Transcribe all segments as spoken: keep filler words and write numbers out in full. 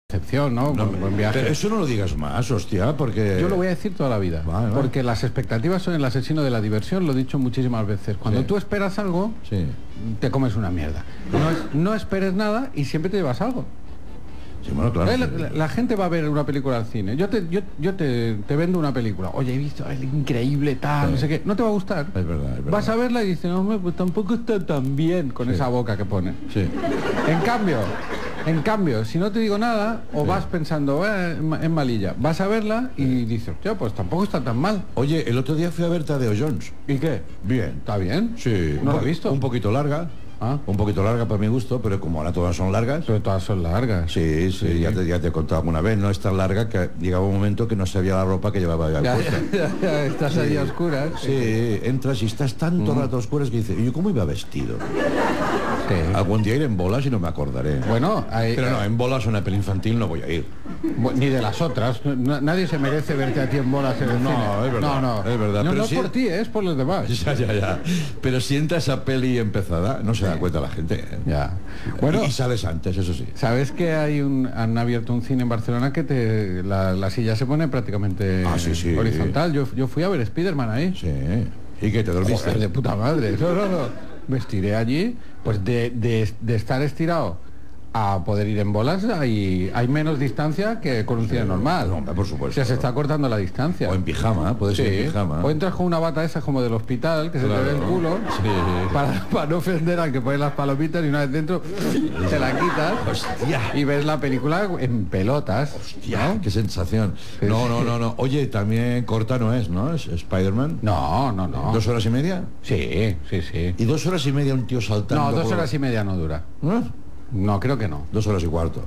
Excepción, ¿no? No, Buen, buen viaje. Pero eso no lo digas más, hostia, porque... Yo lo voy a decir toda la vida. Vale, vale. Porque las expectativas son el asesino de la diversión, lo he dicho muchísimas veces. Cuando Sí. tú esperas algo, Sí. te comes una mierda. No, es- no esperes nada y siempre te llevas algo. Sí, bueno, claro. Eh, La, la- la gente va a ver una película al cine. Yo te, yo, yo te, te vendo una película. Oye, he visto, es increíble, tal, Sí. no sé qué. No te va a gustar. Es verdad, es verdad. Vas a verla y dices, no, hombre, pues tampoco está tan bien con Sí. esa boca que pone. Sí. En cambio, en cambio, si no te digo nada, o Sí. vas pensando, eh, es ma- es malilla, vas a verla y dices, hostia, pues tampoco está tan mal. Oye, el otro día fui a ver Tadeo Jones. ¿Y qué? Bien. ¿Está bien? Sí. ¿No un lo po- he visto? Un poquito larga. Ah. Un poquito larga para mi gusto, pero como ahora todas son largas. Pero todas son largas. Sí, sí, Sí. Ya, te, ya te he contado alguna vez, no es tan larga que llegaba un momento que no sabía la ropa que llevaba ya Ya, puesta. ya, ya, estás ahí a oscuras. Sí, entras y estás tanto Mm. rato a oscuras que dices, ¿y yo cómo iba vestido? Sí. Algún día iré en bolas y no me acordaré. Bueno, hay- Pero no, en bolas una peli infantil no voy a ir. Bu- ni de las otras. No- nadie se merece verte a ti en bolas en el No, cine. es verdad, No, no. es verdad, No, pero no sí- por ti, es por los demás. Ya, ya, ya. Pero si entra esa peli empezada, no se da cuenta la gente. ¿eh? Ya. Bueno, Y sales antes, eso sí. ¿sabes que hay un, han abierto un cine en Barcelona que te, la, la silla se pone prácticamente Ah, sí, sí. horizontal? Yo, yo fui a ver Spiderman ahí. Sí. ¿Y qué te dormiste? Joder, de puta madre. No, no, no. Me estiré allí, pues de, de- de estar estirado a poder ir en bolas hay, hay menos distancia que con un cine normal. No, hombre, por supuesto. O sea, se está cortando la distancia. O en pijama, puede ser en Sí. pijama. O entras con una bata esa como del hospital, que se Claro. te ve el culo, Sí, sí, sí. para, para no ofender al que pone las palomitas y una vez dentro te la quitas Hostia. y ves la película en pelotas. Ya, ¿no? qué sensación. Sí, No, sí. no, no, no. Oye, también corta no es, ¿no? Es Spider-Man. No, no, no. ¿Dos horas y media? Sí, sí, sí. Y dos horas y media un tío saltando. No, dos por- horas y media no dura. ¿Eh? No, creo que no. Dos horas y cuarto.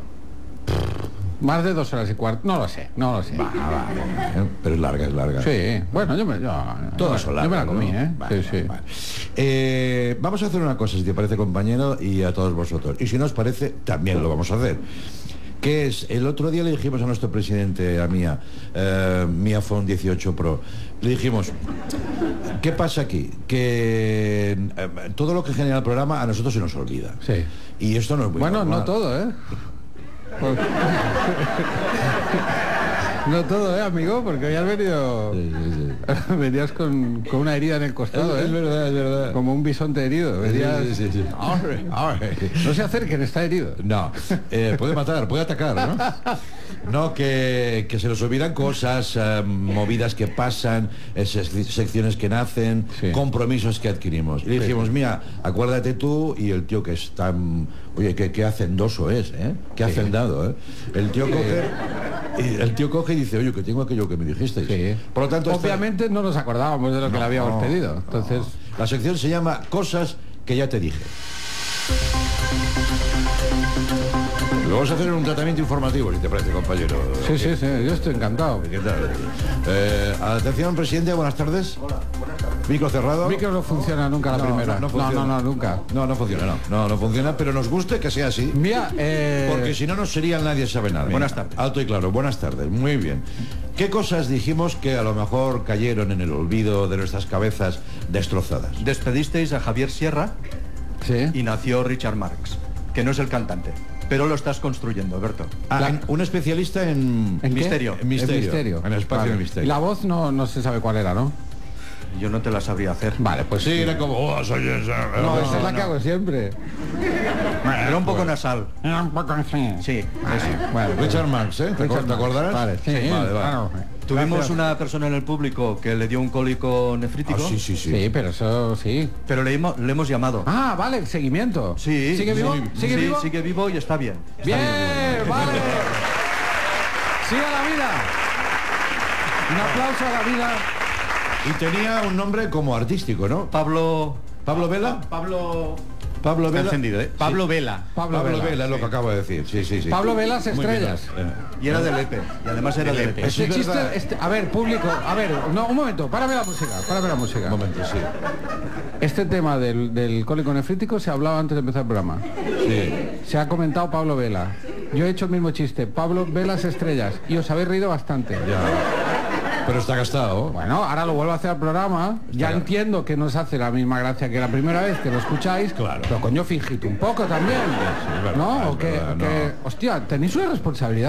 Más de dos horas y cuarto. No lo sé, no lo sé. ¿Eh? Pero es larga, es larga. Sí, bueno, yo me, yo, Todas yo son me la largas, comí, ¿no? ¿eh? Vale, sí, sí. vale. Eh, vamos a hacer una cosa, si te parece, compañero, y a todos vosotros. Y si no os parece, también lo vamos a hacer. Que es, el otro día le dijimos a nuestro presidente, a Mía, eh, Mía Phone dieciocho Pro, le dijimos, ¿qué pasa aquí? Que eh, todo lo que genera el programa a nosotros se nos olvida. Sí. Y esto no es muy Bueno, no normal. todo, ¿eh? Pues- No todo, ¿eh, amigo? Porque hoy has venido... Sí, sí, sí. Venías con, con una herida en el costado, Es, ¿eh? es verdad, es verdad. Como un bisonte herido. Venías... Sí, sí, sí, sí. Arre, arre. No se acerquen, está herido. No, eh, puede matar, puede atacar, ¿no? No, que, que se nos olvidan cosas, eh, movidas que pasan, eh, sec- secciones que nacen, Sí. compromisos que adquirimos. Y le Sí. dijimos, mira, acuérdate tú y el tío que es tan... Oye, qué, qué hacendoso es, ¿eh? Qué Sí. hacendado, ¿eh? El tío coge... Y el tío coge y dice, oye, que tengo aquello que me dijisteis. Sí. Por lo tanto, esta- Obviamente no nos acordábamos de lo que No, le habíamos no, pedido. Entonces, la sección se llama Cosas que ya te dije. Lo vamos a hacer en un tratamiento informativo, si te parece, compañero. sí, sí, sí, yo estoy encantado. ¿Qué tal? Eh, atención, presidente, buenas tardes. Hola, buenas tardes. Micro cerrado. Micro no funciona nunca la No, primera. no, no no, funciona. no, no, nunca. No, no funciona, no. No, no funciona, pero nos guste que sea así. Mira, eh... Porque si no, no sería el Nadie Sabe Nada. Buenas tardes. Alto y claro, buenas tardes, muy bien. ¿Qué cosas dijimos que a lo mejor cayeron en el olvido de nuestras cabezas destrozadas? Despedisteis a Javier Sierra Sí. y nació Richard Marx, que no es el cantante, pero lo estás construyendo, Berto. Ah, La- en- un especialista en... ¿En qué? Misterio. En misterio. En misterio. En el espacio Vale. del misterio. La voz no, no se sabe cuál era, ¿no? Yo no te la sabría hacer. Vale, pues Sí, era como... "Oh, soy esa". No, esa es la no. que hago siempre. Era un poco nasal. Un poco así. Sí, Vale, eso. bueno, Richard Marx, ¿eh? ¿Te, Richard acor- te acordarás? Vale, sí, vale, vale. claro. Tuvimos Gracias. una persona en el público que le dio un cólico Ah, nefrítico, sí, sí, sí. Sí, pero eso sí. pero le, hemos- le hemos llamado. Ah, vale, seguimiento. Sí, ¿Sigue vivo? sí, ¿Sigue sí, vivo? sigue vivo y está bien. Está Bien, vale. Sigue la vida. Un aplauso a la vida. Y tenía un nombre como artístico, ¿no? Pablo... ¿Pablo Vela? Pablo... Pablo Está Vela. encendido, ¿eh? Pablo Vela. Pablo, Pablo Vela. Vela, es lo que acabo de decir. Sí, sí, sí. Pablo Velas Muy bien. Estrellas. Eh, Y era del E P. Y además era del E P. Eso Este es verdad. chiste, este- a ver, público, a ver, no, un momento, párame la música, párame la música. Un momento, sí. Este tema del, del cólico nefrítico se hablaba antes de empezar el programa. Sí. Se ha comentado Pablo Vela. Yo he hecho el mismo chiste, Pablo Velas Estrellas, y os habéis reído bastante. Ya. Pero está gastado. Bueno, ahora lo vuelvo a hacer al programa. Ya Está- entiendo que no os hace la misma gracia que la primera vez que lo escucháis. Claro. Pero coño, fingid un poco también. es verdad, ¿No? es O que, verdad, o que- no. hostia, tenéis una responsabilidad.